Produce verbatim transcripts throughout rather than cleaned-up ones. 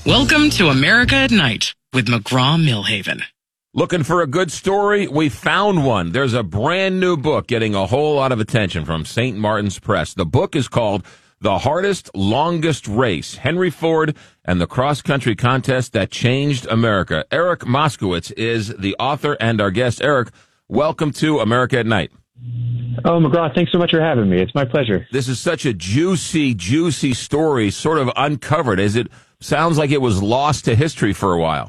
Welcome to America at Night with McGraw-Millhaven. Looking for a good story? We found one. There's a brand new book getting a whole lot of attention from Saint Martin's Press. The book is called The Hardest, Longest Race, Henry Ford and the Cross-Country Contest That Changed America. Eric Moskowitz is the author and our guest. Eric, welcome to America at Night. Oh, McGraw, thanks so much for having me. It's my pleasure. This is such a juicy, juicy story, sort of uncovered, as it sounds like it was lost to history for a while.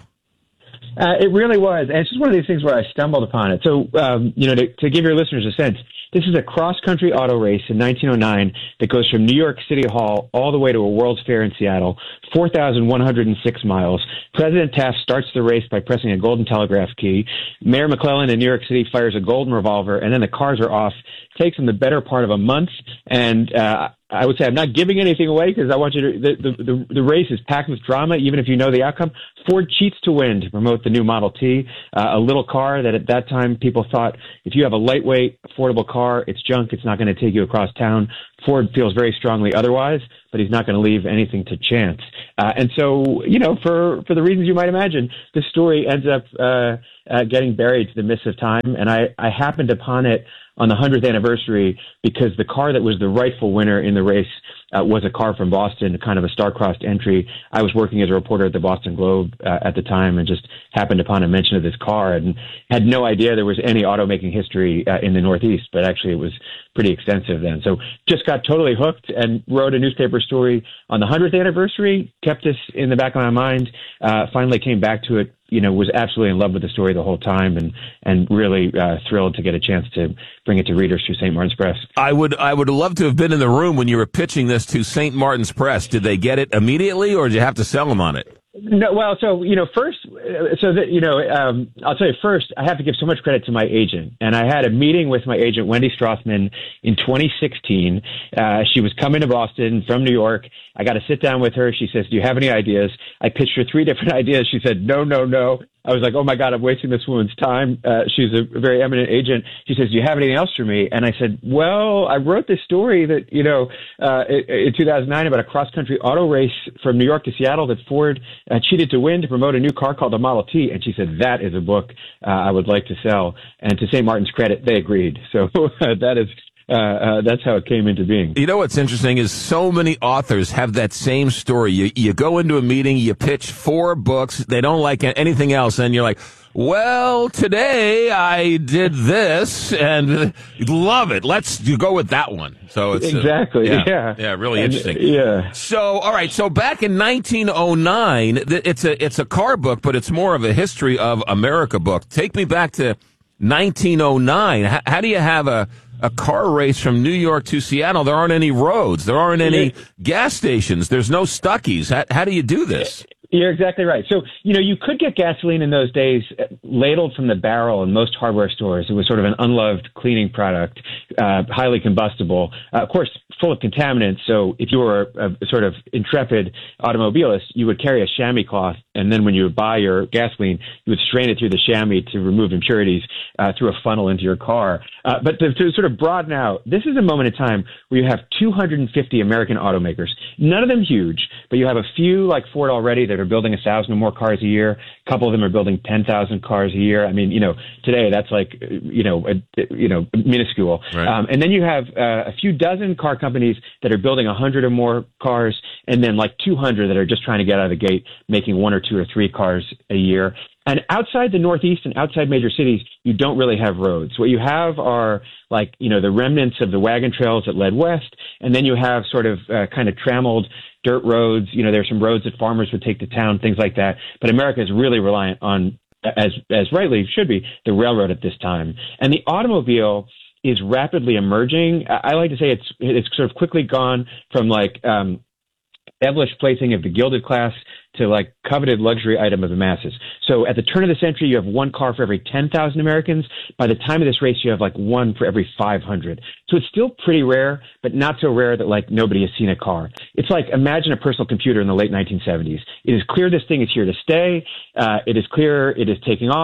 Uh, it really was. And it's just one of these things where I stumbled upon it. So, um, you know, to, to give your listeners a sense, this is a cross-country auto race in nineteen oh nine that goes from New York City Hall all the way to a World's Fair in Seattle, four thousand one hundred six miles. President Taft starts the race by pressing a golden telegraph key. Mayor McClellan in New York City fires a golden revolver, and then the cars are off. It takes them the better part of a month, and uh, I would say I'm not giving anything away because I want you to. The, the, the, the race is packed with drama, even if you know the outcome. Ford cheats to win to promote the new Model T, uh, a little car that at that time people thought if you have a lightweight, affordable car, it's junk. It's not going to take you across town. Ford feels very strongly otherwise, but he's not going to leave anything to chance. Uh, and so, you know, for, for the reasons you might imagine, this story ends up uh, uh, getting buried to the mists of time. And I, I happened upon it on the hundredth anniversary because the car that was the rightful winner in the race uh, was a car from Boston, kind of a star-crossed entry. I was working as a reporter at the Boston Globe uh, at the time and just happened upon a mention of this car and had no idea there was any automaking history uh, in the Northeast, but actually it was pretty extensive then. So just got totally hooked and wrote a newspaper story on the hundredth anniversary, kept this in the back of my mind, uh, finally came back to it, you know, was absolutely in love with the story the whole time and, and really uh, thrilled to get a chance to bring it to readers through Saint Martin's Press. I would I would love to have been in the room when you were pitching this to Saint Martin's Press. Did they get it immediately or did you have to sell them on it? No, well, so, you know, first, so that, you know, um, I'll tell you first, I have to give so much credit to my agent. And I had a meeting with my agent, Wendy Strothman, in twenty sixteen. Uh, she was coming to Boston from New York. I got to sit down with her. She says, do you have any ideas? I pitched her three different ideas. She said, no, no, no. I was like, oh, my God, I'm wasting this woman's time. Uh, she's a very eminent agent. She says, do you have anything else for me? And I said, well, I wrote this story that, you know, uh, in two thousand nine about a cross-country auto race from New York to Seattle that Ford uh, cheated to win to promote a new car called the Model T. And she said, that is a book uh, I would like to sell. And to Saint Martin's credit, they agreed. So that is... Uh, uh, that's how it came into being. You know what's interesting is so many authors have that same story. You, you go into a meeting, you pitch four books, they don't like anything else, and you're like, well, today I did this, and love it. Let's go with that one. So it's exactly, uh, yeah, yeah, yeah, really and, interesting. Yeah. So, all right. So back in nineteen oh nine, it's a it's a car book, but it's more of a history of America book. Take me back to nineteen oh nine. How, how do you have a a car race from New York to Seattle? There aren't any roads. There aren't any gas stations. There's no Stuckies. How, how do you do this? You're exactly right. So, you know, you could get gasoline in those days ladled from the barrel in most hardware stores. It was sort of an unloved cleaning product, uh, highly combustible, uh, of course, full of contaminants. So if you were a, a sort of intrepid automobilist, you would carry a chamois cloth. And then when you would buy your gasoline, you would strain it through the chamois to remove impurities uh, through a funnel into your car. Uh, but to, to sort of broaden out, this is a moment in time where you have two hundred fifty American automakers, none of them huge, but you have a few like Ford already that are building a thousand or more cars a year. A couple of them are building ten thousand cars a year. I mean, you know, today that's like, you know, a, you know, minuscule. Right. Um, and then you have uh, a few dozen car companies that are building a hundred or more cars, and then like two hundred that are just trying to get out of the gate, making one or two or three cars a year. And outside the Northeast and outside major cities, you don't really have roads. What you have are like, you know, the remnants of the wagon trails that led west. And then you have sort of uh, kind of trammeled dirt roads. You know, there's some roads that farmers would take to town, things like that. But America is really reliant on, as, as rightly should be, the railroad at this time. And the automobile is rapidly emerging. I, I like to say it's, it's sort of quickly gone from like, um, devilish plaything of the gilded class to like coveted luxury item of the masses. So at the turn of the century, you have one car for every ten thousand Americans. By the time of this race, you have like one for every five hundred. So it's still pretty rare, but not so rare that like nobody has seen a car. It's like imagine a personal computer in the late nineteen seventies. It is clear this thing is here to stay. Uh, it is clear it is taking off,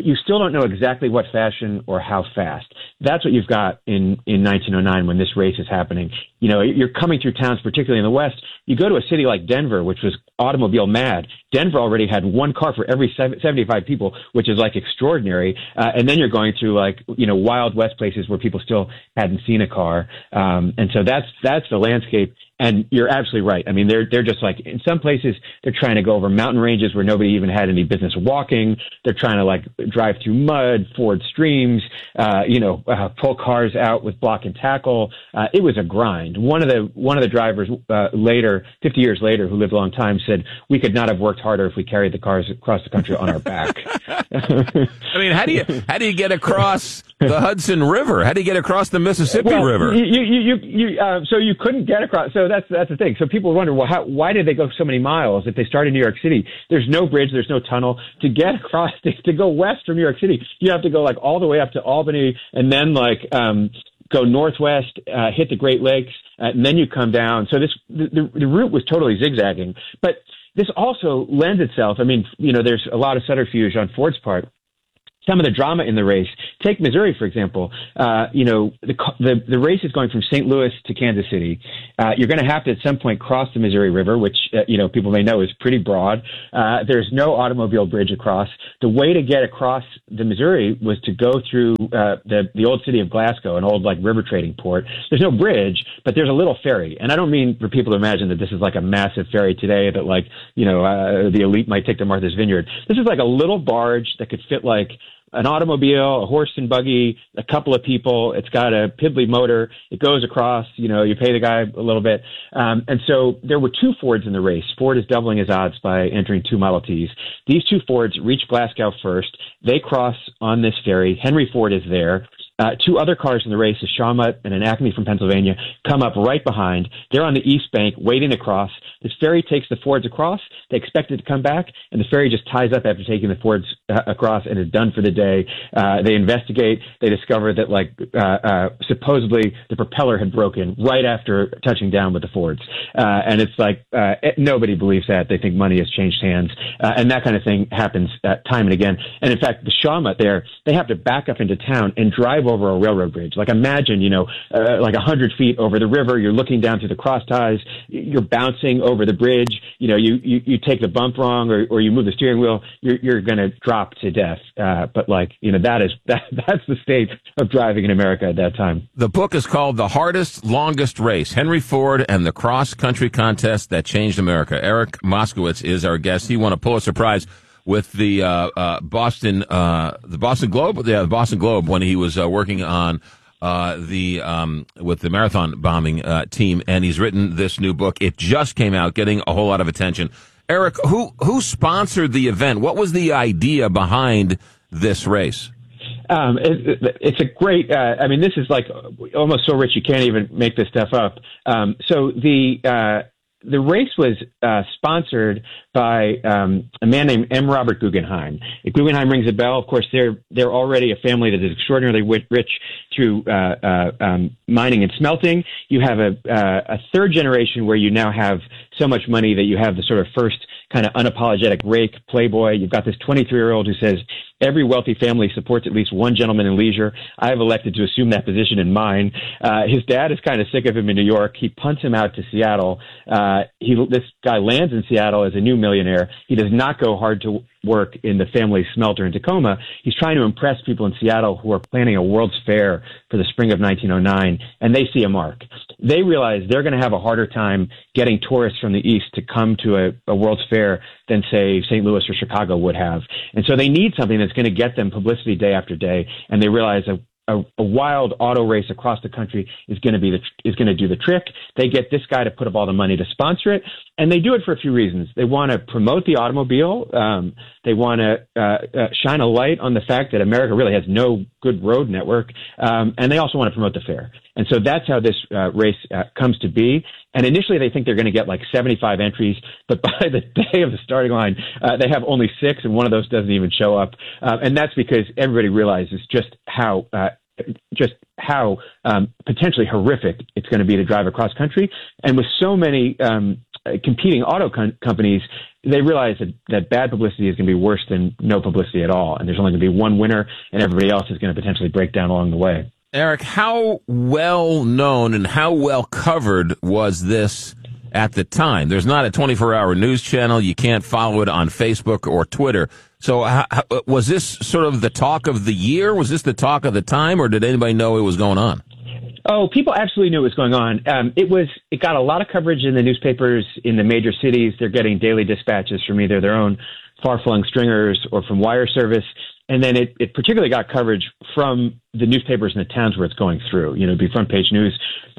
but you still don't know exactly what fashion or how fast. That's what you've got in, in nineteen oh nine when this race is happening. You know, you're coming through towns, particularly in the West. You go to a city like Denver, which was automobile mad. Denver already had one car for every seventy-five people, which is like extraordinary. Uh, and then you're going through like, you know, Wild West places where people still hadn't seen a car. Um, and so that's, that's the landscape. And you're absolutely right. I mean, they're, they're just like, in some places, they're trying to go over mountain ranges where nobody even had any business walking. They're trying to like drive through mud, ford streams, uh, you know, uh, pull cars out with block and tackle. Uh, it was a grind. One of the, one of the drivers, uh, later, fifty years later, who lived a long time said, we could not have worked harder if we carried the cars across the country on our back. I mean, how do you, how do you get across the Hudson River? How do you get across the Mississippi well, River? You, you, you, you, uh, so you couldn't get across. So that's, that's the thing. So people wonder, well, how, why did they go so many miles if they started in New York City? There's no bridge. There's no tunnel to get across, to, to go west from New York City. You have to go like all the way up to Albany and then like, um, go northwest, uh, hit the Great Lakes, uh, and then you come down. So this, the, the, the route was totally zigzagging, but this also lends itself. I mean, you know, there's a lot of subterfuge on Ford's part. Some of the drama in the race. Take Missouri, for example. Uh, you know, the, the the race is going from Saint Louis to Kansas City. Uh, you're going to have to at some point cross the Missouri River, which, uh, you know, people may know is pretty broad. Uh, there's no automobile bridge across. The way to get across the Missouri was to go through uh, the, the old city of Glasgow, an old, like, river trading port. There's no bridge, but there's a little ferry. And I don't mean for people to imagine that this is like a massive ferry today that, like, you know, uh, the elite might take to Martha's Vineyard. This is like a little barge that could fit, like, an automobile, a horse and buggy, a couple of people. It's got a piddly motor. It goes across, you know, you pay the guy a little bit. Um, and so there were two Fords in the race. Ford is doubling his odds by entering two Model Ts. These two Fords reach Glasgow first. They cross on this ferry. Henry Ford is there. Uh, two other cars in the race, a Shawmut and an Acme from Pennsylvania, come up right behind. They're on the east bank waiting to cross. This ferry takes the Fords across. They expect it to come back, and the ferry just ties up after taking the Fords uh, across and is done for the day. Uh, they investigate. They discover that, like, uh, uh, supposedly the propeller had broken right after touching down with the Fords. Uh, and it's like uh, it, nobody believes that. They think money has changed hands. Uh, and that kind of thing happens uh, time and again. And in fact, the Shawmut there, they have to back up into town and drive over a railroad bridge. Like, imagine, you know, uh, like a hundred feet over the river, you're looking down through the cross ties, you're bouncing over the bridge, you know, you, you, you take the bump wrong or, or you move the steering wheel, you're, you're going to drop to death. Uh, but like, you know, that is, that, that's the state of driving in America at that time. The book is called The Hardest, Longest Race, Henry Ford and the Cross Country Contest That Changed America. Eric Moskowitz is our guest. He won a Pulitzer Prize with the uh, uh, Boston, uh, the Boston Globe, yeah, the Boston Globe, when he was uh, working on uh, the um, with the marathon bombing uh, team, and he's written this new book. It just came out, getting a whole lot of attention. Eric, who who sponsored the event? What was the idea behind this race? Um, it, it's a great. Uh, I mean, this is like almost so rich you can't even make this stuff up. Um, so the. Uh, The race was uh, sponsored by um, a man named M. Robert Guggenheim. If Guggenheim rings a bell, of course, they're they're already a family that is extraordinarily rich through uh, uh, um, mining and smelting. You have a uh, a third generation where you now have so much money that you have the sort of first kind of unapologetic rake playboy. You've got this twenty-three-year-old who says every wealthy family supports at least one gentleman in leisure. I have elected to assume that position in mine. Uh, his dad is kind of sick of him in New York. He punts him out to Seattle. Uh, he, this guy lands in Seattle as a new millionaire. He does not go hard to work in the family smelter in Tacoma. He's trying to impress people in Seattle who are planning a World's Fair for the spring of nineteen oh nine, and they see a mark. They realize they're going to have a harder time getting tourists from the East to come to a, a World's Fair than, say, Saint Louis or Chicago would have. And so they need something that's going to get them publicity day after day, and they realize a A, a wild auto race across the country is going to be the is going to do the trick. They get this guy to put up all the money to sponsor it, and they do it for a few reasons. They want to promote the automobile. Um, they want to uh, uh, shine a light on the fact that America really has no good road network, um, and they also want to promote the fair. And so that's how this uh, race uh, comes to be. And initially, they think they're going to get like seventy-five entries, but by the day of the starting line, uh, they have only six, and one of those doesn't even show up. Uh, and that's because everybody realizes just how uh, just how um, potentially horrific it's going to be to drive across country. And with so many um, competing auto com- companies, they realize that, that bad publicity is going to be worse than no publicity at all. And there's only going to be one winner, and everybody else is going to potentially break down along the way. Eric, how well known and how well covered was this at the time? There's not a twenty-four hour news channel. You can't follow it on Facebook or Twitter. So how, how, was this sort of the talk of the year? Was this the talk of the time, or did anybody know it was going on? Oh, people absolutely knew what was going on. Um, it was it got a lot of coverage in the newspapers in the major cities. They're getting daily dispatches from either their own far-flung stringers or from wire service. And then it, it particularly got coverage from the newspapers in the towns where it's going through. You know, it'd be front page news,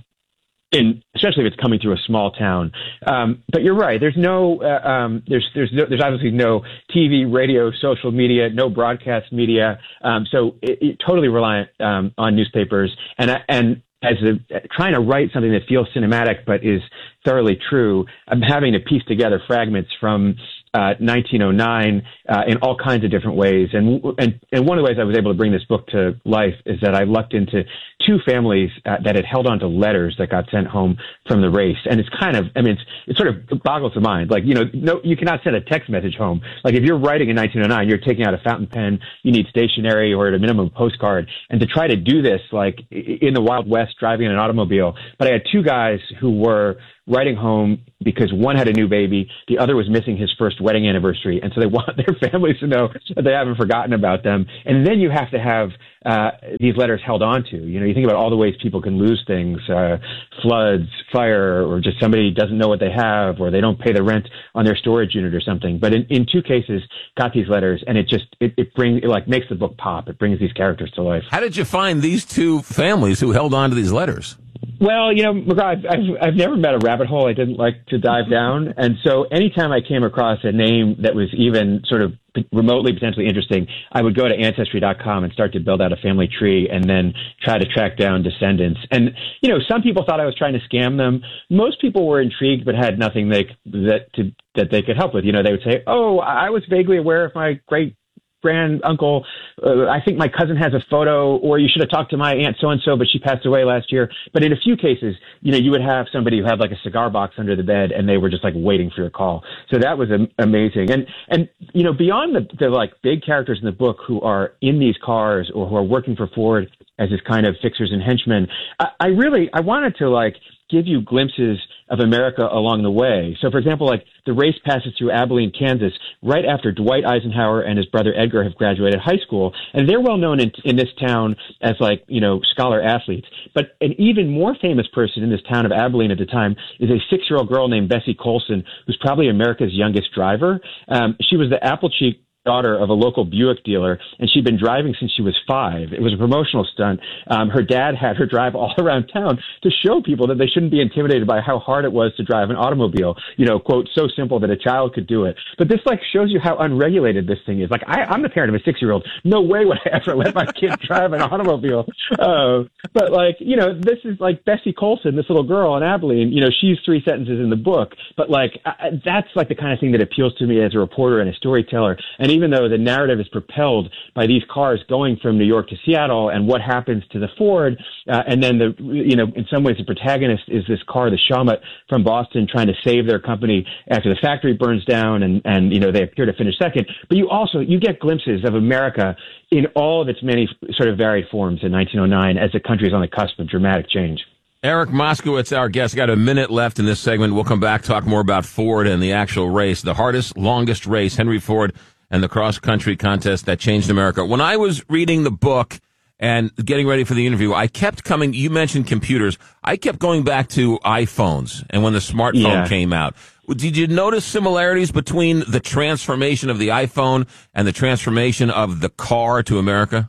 in, especially if it's coming through a small town. Um, but you're right. There's no, uh, um, there's, there's, no, there's obviously no T V, radio, social media, no broadcast media. Um, so it, it totally reliant um, on newspapers. And and as a, trying to write something that feels cinematic but is thoroughly true, I'm having to piece together fragments from uh, nineteen oh nine uh, in all kinds of different ways. And, and and one of the ways I was able to bring this book to life is that I lucked into two families uh, that had held on to letters that got sent home from the race. And it's kind of, I mean, it's, it sort of boggles the mind. Like, you know, no, you cannot send a text message home. Like, if you're writing in nineteen oh nine, you're taking out a fountain pen, you need stationery or at a minimum a postcard. And to try to do this, like, in the Wild West, driving in an automobile. But I had two guys who were writing home because one had a new baby, the other was missing his first wedding anniversary, and so they want their families to know that they haven't forgotten about them. And then you have to have uh, these letters held on to. You know, you think about all the ways people can lose things, uh, floods, fire, or just somebody doesn't know what they have, or they don't pay the rent on their storage unit or something. But in, in two cases, got these letters, and it just, it, it brings, it like makes the book pop. It brings these characters to life. How did you find these two families who held on to these letters? Well, you know, McGraw, I've, I've, I've never met a rabbit hole I didn't like to dive down. And so anytime I came across a name that was even sort of remotely potentially interesting, I would go to Ancestry dot com and start to build out a family tree and then try to track down descendants. And, you know, some people thought I was trying to scam them. Most people were intrigued but had nothing they, that, to, that they could help with. You know, they would say, oh, I was vaguely aware of my great grand uncle. Uh, I think my cousin has a photo, or you should have talked to my aunt so-and-so, but she passed away last year. But in a few cases, you know, you would have somebody who had like a cigar box under the bed and they were just like waiting for your call. So that was am- amazing. And, and, you know, beyond the, the like big characters in the book who are in these cars or who are working for Ford as his kind of fixers and henchmen, I, I really, I wanted to like give you glimpses of America along the way. So, for example, like the race passes through Abilene, Kansas, right after Dwight Eisenhower and his brother Edgar have graduated high school. And they're well known in, in this town as like, you know, scholar athletes. But an even more famous person in this town of Abilene at the time is a six-year-old girl named Bessie Colson, who's probably America's youngest driver. Um, she was the apple cheek daughter of a local Buick dealer, and she'd been driving since she was five. It was a promotional stunt. Um, her dad had her drive all around town to show people that they shouldn't be intimidated by how hard it was to drive an automobile. You know, quote, so simple that a child could do it. But this like shows you how unregulated this thing is. Like, I, I'm the parent of a six-year-old. No way would I ever let my kid drive an automobile. Uh, but like, you know, this is like Bessie Colson, this little girl in Abilene. You know, she's three sentences in the book, but like I, that's like the kind of thing that appeals to me as a reporter and a storyteller. And even though the narrative is propelled by these cars going from New York to Seattle and what happens to the Ford, uh, and then the, you know, in some ways the protagonist is this car, the Shawmut from Boston, trying to save their company after the factory burns down, and, and, you know, they appear to finish second. But you also, you get glimpses of America in all of its many sort of varied forms in nineteen oh nine as the country is on the cusp of dramatic change. Eric Moskowitz, our guest. Got a minute left in this segment. We'll come back, talk more about Ford and the actual race, the hardest, longest race, Henry Ford and the cross-country contest that changed America. When I was reading the book and getting ready for the interview, I kept coming, you mentioned computers, I kept going back to iPhones and when the smartphone yeah. came out. Did you notice similarities between the transformation of the iPhone and the transformation of the car to America?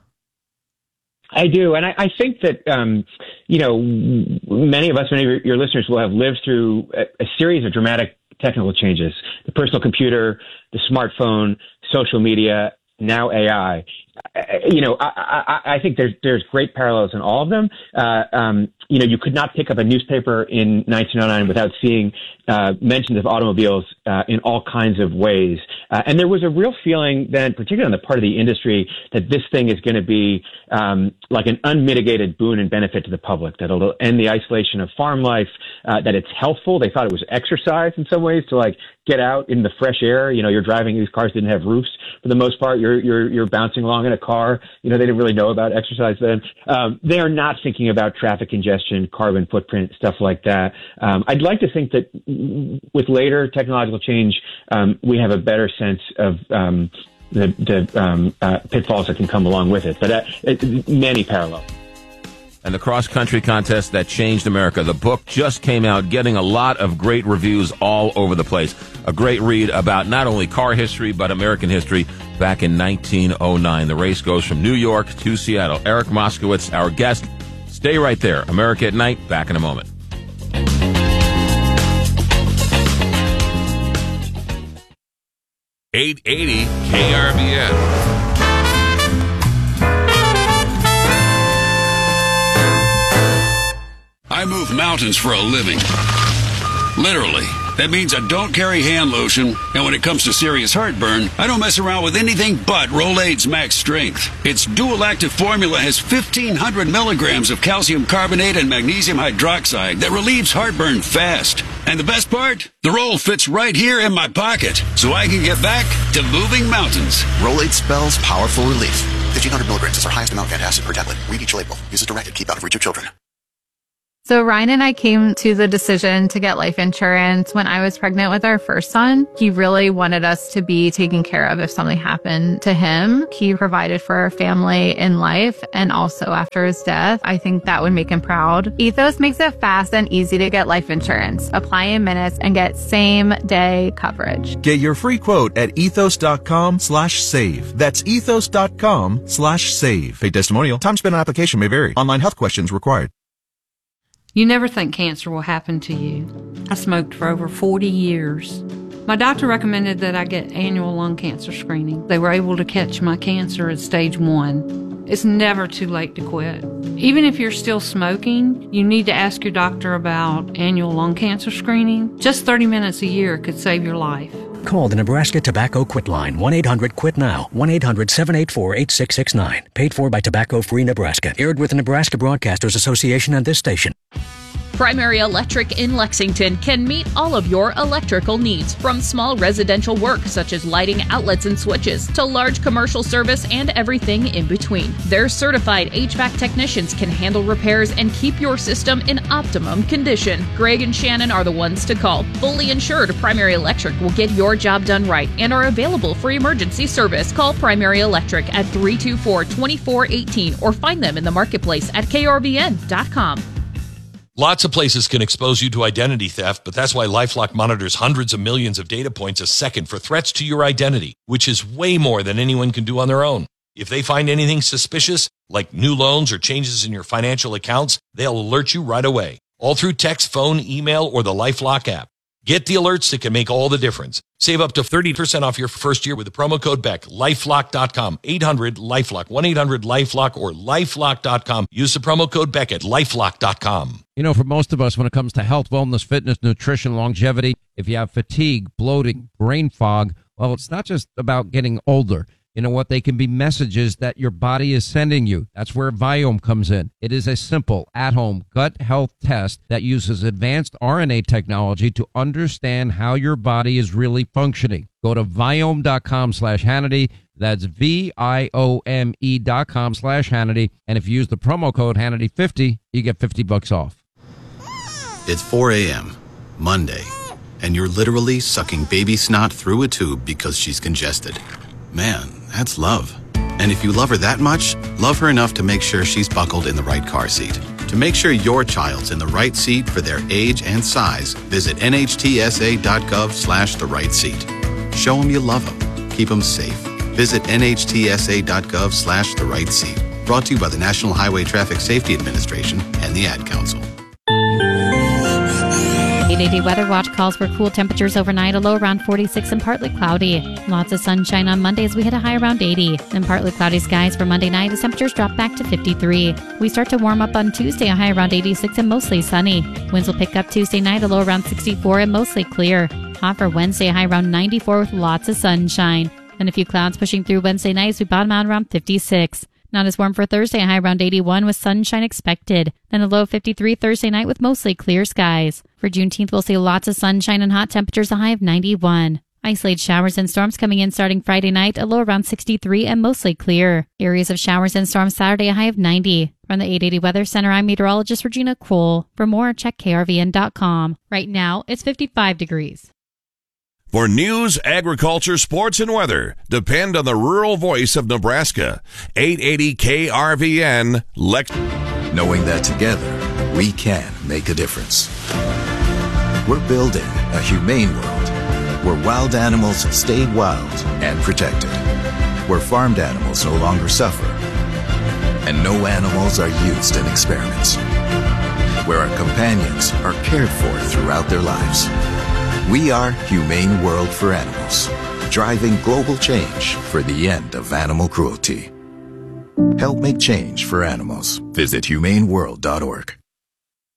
I do, and I, I think that, um, you know, many of us, many of your listeners will have lived through a, a series of dramatic technical changes. The personal computer, the smartphone, social media, now A I. You know, I, I, I think there's there's great parallels in all of them. Uh, um, you know, you could not pick up a newspaper in nineteen oh nine without seeing uh, mentions of automobiles uh, in all kinds of ways. Uh, and there was a real feeling then, particularly on the part of the industry, that this thing is going to be um, like an unmitigated boon and benefit to the public, that it'll end the isolation of farm life, uh, that it's healthful. They thought it was exercise in some ways to like get out in the fresh air. You know, you're driving, these cars didn't have roofs for the most part. You're, you're, you're bouncing along in a car. You know, they didn't really know about exercise then. Um, they are not thinking about traffic congestion, carbon footprint, stuff like that. Um, I'd like to think that with later technological change, um, we have a better sense of, um, the, the um, uh, pitfalls that can come along with it, but uh, it, many parallels. And the cross-country contest that changed America. The book just came out, getting a lot of great reviews all over the place. A great read about not only car history, but American history back in nineteen oh nine. The race goes from New York to Seattle. Eric Moskowitz, our guest. Stay right there. America at Night, back in a moment. eight eighty K R B N. I move mountains for a living. Literally. That means I don't carry hand lotion, and when it comes to serious heartburn, I don't mess around with anything but Rolaids Max Strength. Its dual-active formula has fifteen hundred milligrams of calcium carbonate and magnesium hydroxide that relieves heartburn fast. And the best part? The roll fits right here in my pocket, so I can get back to moving mountains. Rolaids spells powerful relief. fifteen hundred milligrams is our highest amount of antacid per tablet. Read each label. Use as directed. Keep out of reach of children. So Ryan and I came to the decision to get life insurance when I was pregnant with our first son. He really wanted us to be taken care of if something happened to him. He provided for our family in life and also after his death. I think that would make him proud. Ethos makes it fast and easy to get life insurance. Apply in minutes and get same day coverage. Get your free quote at ethos.com slash save. That's ethos.com slash save. Paid testimonial. Time spent on application may vary. Online health questions required. You never think cancer will happen to you. I smoked for over forty years. My doctor recommended that I get annual lung cancer screening. They were able to catch my cancer at stage one. It's never too late to quit. Even if you're still smoking, you need to ask your doctor about annual lung cancer screening. Just thirty minutes a year could save your life. Call the Nebraska Tobacco Quit Line, one eight hundred quit now, one eight hundred seven eight four eight six six nine. Paid for by Tobacco Free Nebraska. Aired with the Nebraska Broadcasters Association and this station. Primary Electric in Lexington can meet all of your electrical needs, from small residential work such as lighting outlets and switches to large commercial service and everything in between. Their certified H V A C technicians can handle repairs and keep your system in optimum condition. Greg and Shannon are the ones to call. Fully insured, Primary Electric will get your job done right and are available for emergency service. Call Primary Electric at three two four, two four one eight or find them in the marketplace at K R B N dot com. Lots of places can expose you to identity theft, but that's why LifeLock monitors hundreds of millions of data points a second for threats to your identity, which is way more than anyone can do on their own. If they find anything suspicious, like new loans or changes in your financial accounts, they'll alert you right away, all through text, phone, email, or the LifeLock app. Get the alerts that can make all the difference. Save up to thirty percent off your first year with the promo code Beck. lifelock dot com, eight hundred LifeLock, one eight hundred LifeLock, or lifelock dot com. Use the promo code Beck at lifelock dot com. You know, for most of us, when it comes to health, wellness, fitness, nutrition, longevity, if you have fatigue, bloating, brain fog, well, it's not just about getting older. You know what? They can be messages that your body is sending you. That's where Viome comes in. It is a simple, at-home gut health test that uses advanced R N A technology to understand how your body is really functioning. Go to Viome.com slash Hannity. That's V-I-O-M-E dot com slash Hannity. And if you use the promo code Hannity fifty, you get fifty bucks off. It's four a.m., Monday, and you're literally sucking baby snot through a tube because she's congested. Man, that's love. And if you love her that much, love her enough to make sure she's buckled in the right car seat. To make sure your child's in the right seat for their age and size, visit nhtsa.gov slash the right seat. Show them you love them. Keep them safe. Visit nhtsa.gov slash the right seat. Brought to you by the National Highway Traffic Safety Administration and the Ad Council. eight eighty Weather Watch calls for cool temperatures overnight, a low around forty-six and partly cloudy. Lots of sunshine on Monday as we hit a high around eighty. And partly cloudy skies for Monday night as temperatures drop back to fifty-three. We start to warm up on Tuesday, a high around eighty-six and mostly sunny. Winds will pick up Tuesday night, a low around sixty-four and mostly clear. hot for Wednesday, high around ninety-four with lots of sunshine. Then a few clouds pushing through Wednesday night as we bottom out around fifty-six. Not as warm for Thursday, high around eighty-one with sunshine expected. Then a low of fifty-three Thursday night with mostly clear skies. For Juneteenth, we'll see lots of sunshine and hot temperatures, a high of ninety-one. Isolated showers and storms coming in starting Friday night, a low around sixty-three and mostly clear. Areas of showers and storms Saturday, a high of ninety. From the eight eighty Weather Center, I'm meteorologist Regina Kroll. For more, check K R V N dot com. Right now, it's fifty-five degrees. For news, agriculture, sports, and weather, depend on the rural voice of Nebraska. eight eighty K R V N, Lex. Knowing that together, we can make a difference. We're building a humane world where wild animals stay wild and protected, where farmed animals no longer suffer, and no animals are used in experiments, where our companions are cared for throughout their lives. We are Humane World for Animals, driving global change for the end of animal cruelty. Help make change for animals. Visit humane world dot org.